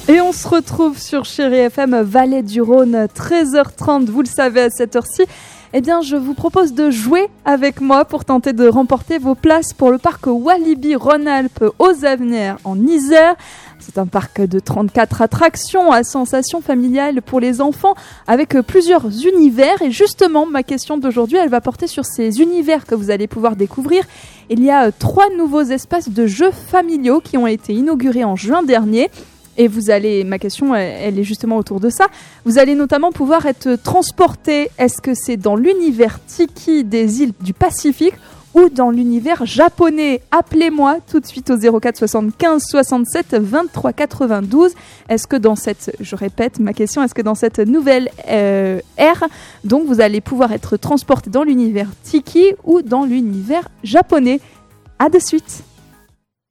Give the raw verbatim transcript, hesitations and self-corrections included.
Et on se retrouve sur Chérie F M, Vallée du Rhône, treize heures trente, vous le savez à cette heure-ci. Eh bien, je vous propose de jouer avec moi pour tenter de remporter vos places pour le parc Walibi Rhône-Alpes aux Avenières en Isère. C'est un parc de trente-quatre attractions à sensations familiales pour les enfants avec plusieurs univers. Et justement, ma question d'aujourd'hui, elle va porter sur ces univers que vous allez pouvoir découvrir. Il y a trois nouveaux espaces de jeux familiaux qui ont été inaugurés en juin dernier. Et vous allez, ma question, elle est justement autour de ça. Vous allez notamment pouvoir être transporté. Est-ce que c'est dans l'univers Tiki des îles du Pacifique ou dans l'univers japonais? Appelez-moi tout de suite au zéro quatre soixante-quinze soixante-sept vingt-trois quatre-vingt-douze. Est-ce que dans cette, je répète ma question, est-ce que dans cette nouvelle euh, ère, donc vous allez pouvoir être transporté dans l'univers Tiki ou dans l'univers japonais? À de suite.